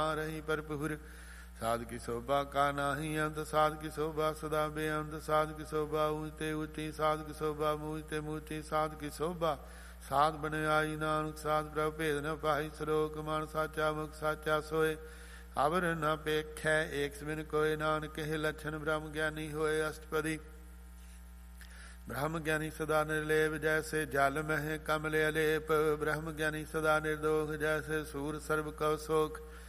रही भरपूर। साध की शोभा का नाही अंत, साध की शोभा सदा बेअंत। साध की शोभा ऊंचते ऊंची, साध की शोभा मूचते मूची। साध की शोभा साध बन आई नानक, साध प्रभ भेद न पाई। श्लोक मन साचा मुख साचा सोए, अवर न पेखै एक बिन कोय। नानक कहे लक्षण ब्रह्म ज्ञानी होए अष्टपदी। ब्रह्म ज्ञानी सदा निर्लेप, जैसे जल मह कमल अलेप। ब्रह्म ज्ञानी सदा निर्दोष, जैसे सूर सर्व कव सोख।